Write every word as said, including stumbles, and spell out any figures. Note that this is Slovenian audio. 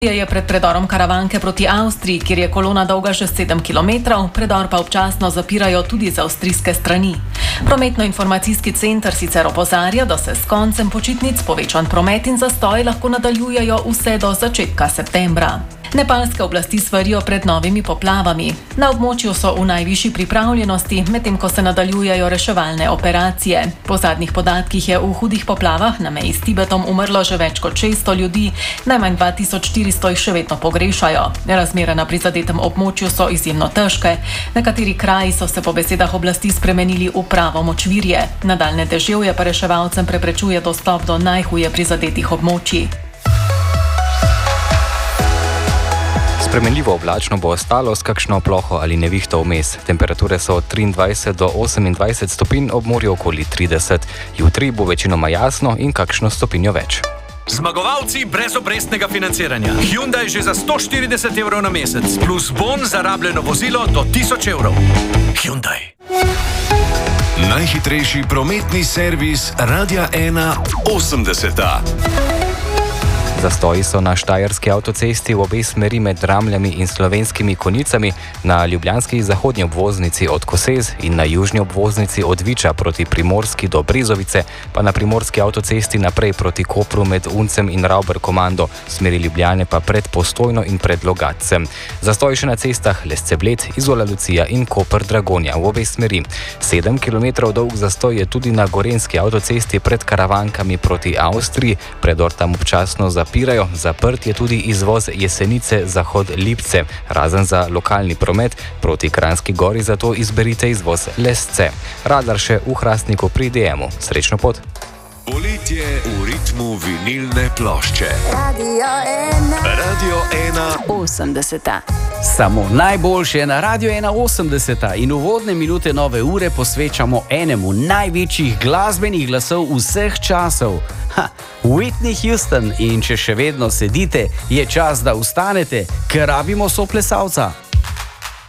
Je pred predorom Karavanke proti Avstriji, kjer je kolona dolga že sedem kilometrov, predor pa občasno zapirajo tudi z avstrijske strani. Prometno-informacijski center sicer opozarja, da se s koncem počitnic povečan promet in zastoj lahko nadaljujejo vse do začetka septembra. Nepalske oblasti svarijo pred novimi poplavami. Na območju so v najvišji pripravljenosti, medtem ko se nadaljujejo reševalne operacije. Po zadnjih podatkih je v hudih poplavah na meji s Tibetom umrlo že več kot šeststo ljudi, najmanj dva tisoč štiristo jih še vedno pogrešajo. Razmere na prizadetem območju so izjemno težke. Nekateri kraji so se po besedah oblasti spremenili v pravo močvirje. Nadaljnje deževje pa reševalcem preprečuje dostop do najhuje prizadetih območij. Spremenljivo oblačno bo ostalo s kakšno ploho ali nevihto vmes. Temperature so od triindvajset do osemindvajset stopinj, ob morju okoli trideset. Jutri bo večinoma jasno in kakšno stopinjo več. Zmagovalci brezobrestnega financiranja. Hyundai že za sto štirideset evrov na mesec, plus bon za rabljeno vozilo do tisoč evrov. Hyundai. Najhitrejši prometni servis Radia ena osemdeseta. Zastoji so na štajerski avtocesti v obe smeri med Dramljami in Slovenskimi Konjicami, na ljubljanski zahodnji obvoznici od Kosez in na južni obvoznici od Viča proti Primorski do Brezovice, pa na primorski avtocesti naprej proti Kopru med Uncem in Rauber Komando, smeri Ljubljane pa pred Postojno in pred Logatcem. Zastoji še na cestah Lesce-Bled, Izola Lucija in Koper Dragonja v obe smeri. Sedem kilometrov dolg zastoj je tudi na gorenski avtocesti pred Karavankami proti Avstriji, predor tam občasno za Pirajo, zaprt je tudi izvoz Jesenice zahod Lipce, razen za lokalni promet, proti Kranjski Gori zato izberite izvoz Lesce. Radar še v Hrastniku pri D M-u. Srečno pot! Poletje v ritmu vinilne plošče. Radio ena. Radio ena osemdeseta. Samo najboljše na Radio ena osemdeseta in uvodne minute nove ure posvečamo enemu največjih glasbenih glasov vseh časov. Ha, Whitney Houston, in če še vedno sedite, je čas, da vstanete, ker rabimo soplesalca.